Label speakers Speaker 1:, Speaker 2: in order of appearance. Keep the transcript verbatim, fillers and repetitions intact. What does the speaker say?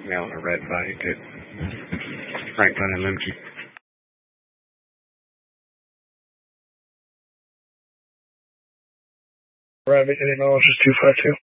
Speaker 1: male in a red bike at Franklin and Lemke.
Speaker 2: Rabbit, Eddie Knowles is two five two.